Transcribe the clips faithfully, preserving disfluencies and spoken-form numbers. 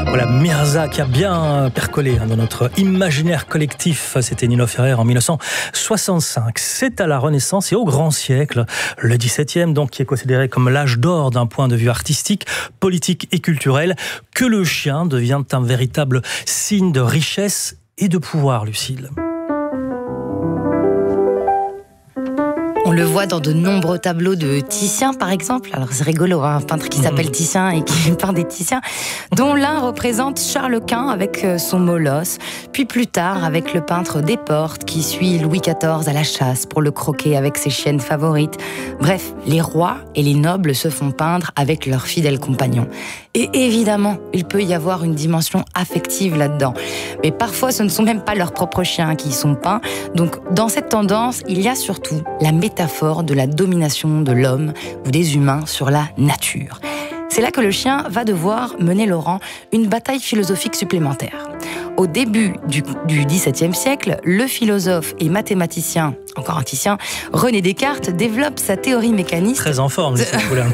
Voilà, Mirza qui a bien percolé dans notre imaginaire collectif. C'était Nino Ferrer en dix-neuf cent soixante-cinq. C'est à la Renaissance et au grand siècle, le dix-septième, donc qui est considéré comme l'âge d'or d'un point de vue artistique, politique et culturel, que le chien devient un véritable signe de richesse et de pouvoir, Lucille. On le voit dans de nombreux tableaux de Titien, par exemple. Alors c'est rigolo, hein, un peintre qui s'appelle Titien et qui peint des Titiens, dont l'un représente Charles Quint avec son molosse, puis plus tard avec le peintre Desportes qui suit Louis quatorze à la chasse pour le croquer avec ses chiennes favorites. Bref, les rois et les nobles se font peindre avec leurs fidèles compagnons. Et évidemment, il peut y avoir une dimension affective là-dedans. Mais parfois, ce ne sont même pas leurs propres chiens qui y sont peints. Donc, dans cette tendance, il y a surtout la métaphore de la domination de l'homme ou des humains sur la nature. C'est là que le chien va devoir mener, Laurent, une bataille philosophique supplémentaire. Au début du, du dix-septième siècle, le philosophe et mathématicien, encore un Titien, René Descartes, développe sa théorie mécaniste. Très en forme, Lucille Poulain.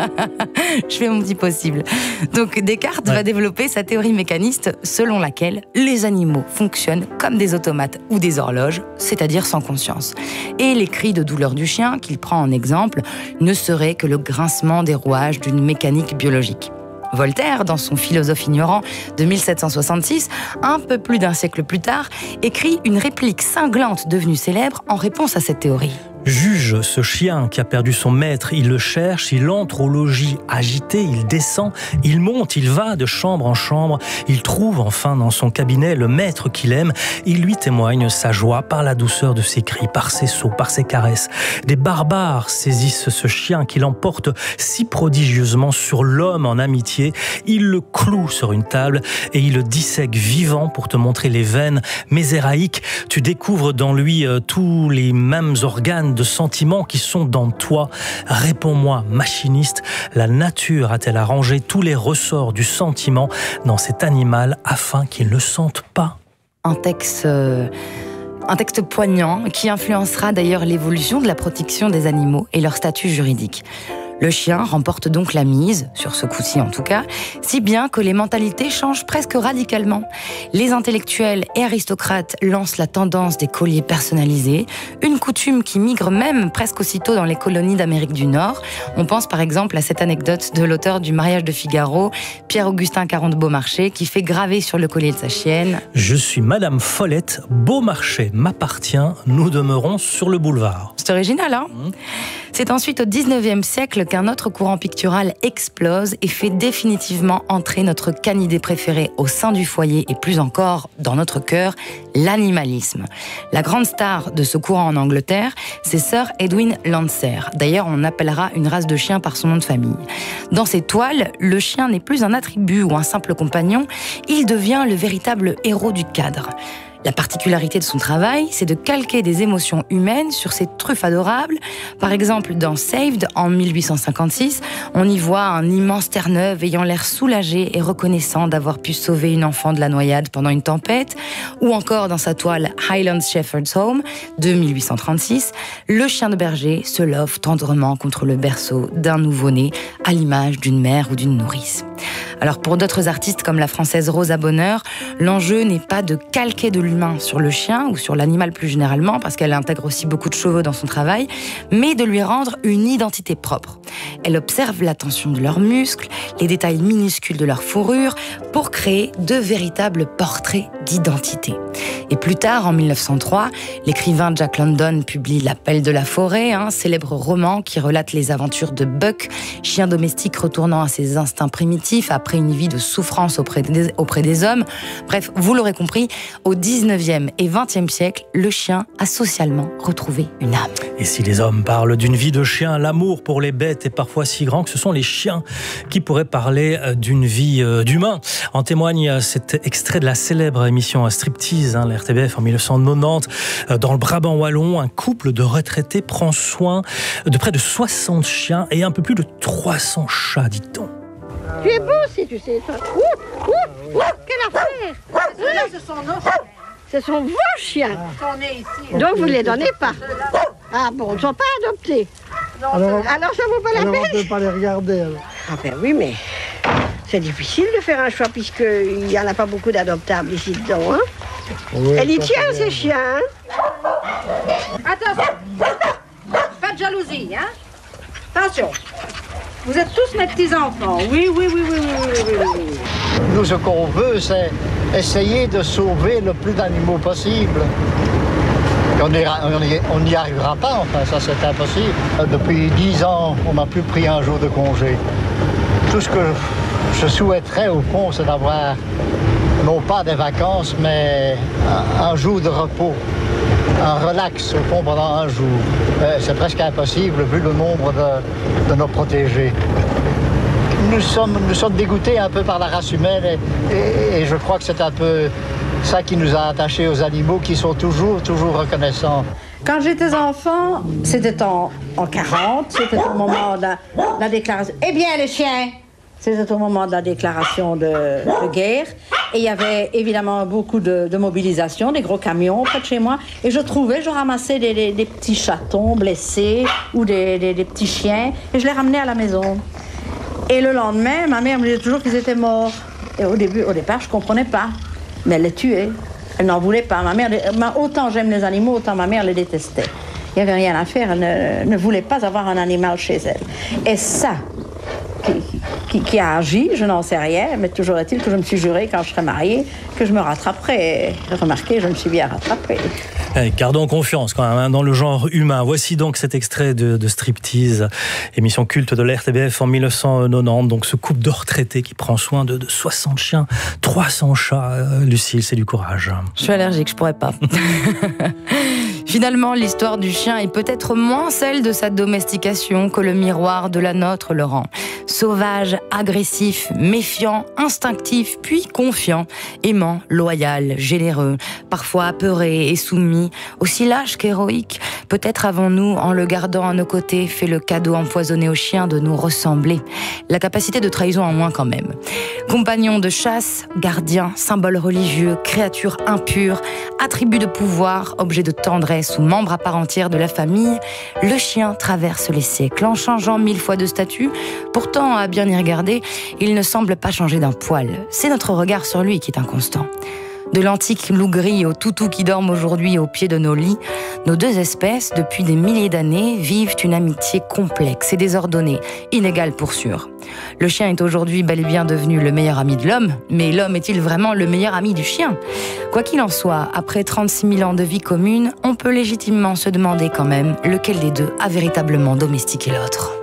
Je fais mon petit possible. Donc Descartes ouais. va développer sa théorie mécaniste selon laquelle les animaux fonctionnent comme des automates ou des horloges, c'est-à-dire sans conscience. Et les cris de douleur du chien, qu'il prend en exemple, ne seraient que le grincement des rouages d'une mécanique biologique. Voltaire, dans son Philosophe ignorant de mille sept cent soixante-six, un peu plus d'un siècle plus tard, écrit une réplique cinglante devenue célèbre en réponse à cette théorie. Juge ce chien qui a perdu son maître, il le cherche, il entre au logis agité, il descend, il monte, il va de chambre en chambre, il trouve enfin dans son cabinet le maître qu'il aime, il lui témoigne sa joie par la douceur de ses cris, par ses sauts, par ses caresses. Des barbares saisissent ce chien qui l'emporte si prodigieusement sur l'homme en amitié, il le cloue sur une table et il le dissèque vivant pour te montrer les veines méséraïques. Tu découvres dans lui euh, tous les mêmes organes de sentiments qui sont dans toi. Réponds-moi, machiniste, la nature a-t-elle arrangé tous les ressorts du sentiment dans cet animal afin qu'il ne sente pas ? Un texte... Euh... Un texte poignant qui influencera d'ailleurs l'évolution de la protection des animaux et leur statut juridique. Le chien remporte donc la mise, sur ce coup-ci en tout cas, si bien que les mentalités changent presque radicalement. Les intellectuels et aristocrates lancent la tendance des colliers personnalisés, une coutume qui migre même presque aussitôt dans les colonies d'Amérique du Nord. On pense par exemple à cette anecdote de l'auteur du Mariage de Figaro, Pierre-Augustin Caron de Beaumarchais, qui fait graver sur le collier de sa chienne « Je suis Madame Follette, Beaumarchais m'appartient, nous demeurons sur le boulevard ». C'est original, hein ? mmh. C'est ensuite au dix-neuvième siècle qu'un autre courant pictural explose et fait définitivement entrer notre canidé préféré au sein du foyer et plus encore dans notre cœur, l'animalisme. La grande star de ce courant en Angleterre, c'est Sir Edwin Landseer. D'ailleurs, on appellera une race de chiens par son nom de famille. Dans ses toiles, le chien n'est plus un attribut ou un simple compagnon, il devient le véritable héros du cadre. La particularité de son travail, c'est de calquer des émotions humaines sur ces truffes adorables. Par exemple, dans Saved, en mille huit cent cinquante-six, on y voit un immense Terre-Neuve ayant l'air soulagé et reconnaissant d'avoir pu sauver une enfant de la noyade pendant une tempête. Ou encore dans sa toile Highland Shepherd's Home, de mille huit cent trente-six, le chien de berger se love tendrement contre le berceau d'un nouveau-né, à l'image d'une mère ou d'une nourrice. Alors pour d'autres artistes comme la française Rosa Bonheur, l'enjeu n'est pas de calquer de l'humain sur le chien ou sur l'animal plus généralement, parce qu'elle intègre aussi beaucoup de cheveux dans son travail, mais de lui rendre une identité propre. Elle observe l'attention de leurs muscles, les détails minuscules de leur fourrure, pour créer de véritables portraits d'identité. Et plus tard, en mille neuf cent trois, l'écrivain Jack London publie L'Appel de la forêt, un célèbre roman qui relate les aventures de Buck, chien domestique retournant à ses instincts primitifs après une vie de souffrance auprès des, auprès des hommes. Bref, vous l'aurez compris, au dix-neuvième et vingtième siècle, le chien a socialement retrouvé une âme. Et si les hommes parlent d'une vie de chien, l'amour pour les bêtes est parfois si grand que ce sont les chiens qui pourraient parler d'une vie d'humain. En témoigne cet extrait de la célèbre émission Striptease, hein, la R T B F en mille neuf cent quatre-vingt-dix. Dans le Brabant wallon, un couple de retraités prend soin de près de soixante chiens et un peu plus de trois cents chats, dit-on. Tu es beau si tu sais. Ouh, ouh, ouh, quelle affaire! Ceux-là, ce sont nos chiens. Ce sont vos chiens. On est ici. Donc vous ne les donnez pas. Ah bon, ils ne sont pas adoptés. Non, alors, alors ça vaut pas la alors peine. on ne peut pas les regarder. Alors. Ah ben oui, mais C'est difficile de faire un choix puisqu'il n'y en a pas beaucoup d'adoptables ici dedans. Hein. Oui, elle y tient, ces chiens. Hein. Attention, pas de jalousie, hein. Attention, vous êtes tous mes petits-enfants. Oui, oui, oui, oui, oui, oui, oui, oui. Nous, ce qu'on veut, c'est essayer de sauver le plus d'animaux possible. On n'y arrivera pas, enfin, ça c'est impossible. Depuis dix ans, on n'a plus pris un jour de congé. Tout ce que je souhaiterais au fond, c'est d'avoir, non pas des vacances, mais un, un jour de repos, un relax au fond pendant un jour. C'est presque impossible vu le nombre de, de nos protégés. Nous sommes, nous sommes dégoûtés un peu par la race humaine et, et, et je crois que c'est un peu ça qui nous a attachés aux animaux qui sont toujours, toujours reconnaissants. Quand j'étais enfant, c'était en, en quarante, c'était au moment de la, la déclaration. Eh bien, les chiens, c'était au moment de la déclaration de, de guerre. Et il y avait évidemment beaucoup de, de mobilisation, des gros camions près de chez moi. Et je trouvais, je ramassais des, des, des petits chatons blessés ou des, des, des petits chiens et je les ramenais à la maison. Et le lendemain, ma mère me disait toujours qu'ils étaient morts. Et au début, au départ, je ne comprenais pas. Mais elle les tuait. Elle n'en voulait pas. Ma mère, autant j'aime les animaux, autant ma mère les détestait. Il n'y avait rien à faire. Elle ne, ne voulait pas avoir un animal chez elle. Et ça, qui, qui, qui a agi, je n'en sais rien, mais toujours est-il que je me suis juré quand je serai mariée que je me rattraperai. Et remarquez, je me suis bien rattrapée. Hey, gardons confiance quand même hein, dans le genre humain. Voici donc cet extrait de, de Striptease, émission culte de la R T B F en mille neuf cent quatre-vingt-dix. Donc ce couple de retraités qui prend soin de, de soixante chiens, trois cents chats. Euh, Lucille, c'est du courage. Je suis allergique, je pourrais pas. Finalement, l'histoire du chien est peut-être moins celle de sa domestication que le miroir de la nôtre, Laurent. Sauvage, agressif, méfiant, instinctif, puis confiant, aimant, loyal, généreux, parfois apeuré et soumis, aussi lâche qu'héroïque. Peut-être avons-nous, en le gardant à nos côtés, fait le cadeau empoisonné au chien de nous ressembler. La capacité de trahison en moins quand même. Compagnon de chasse, gardien, symbole religieux, créature impure, attribut de pouvoir, objet de tendresse ou membre à part entière de la famille, le chien traverse les siècles en changeant mille fois de statut. Pourtant, à bien y regarder, il ne semble pas changer d'un poil. C'est notre regard sur lui qui est inconstant. De l'antique loup gris au toutou qui dorment aujourd'hui au pied de nos lits, nos deux espèces, depuis des milliers d'années, vivent une amitié complexe et désordonnée, inégale pour sûr. Le chien est aujourd'hui bel et bien devenu le meilleur ami de l'homme, mais l'homme est-il vraiment le meilleur ami du chien ? Quoi qu'il en soit, après trente-six mille ans de vie commune, on peut légitimement se demander quand même lequel des deux a véritablement domestiqué l'autre.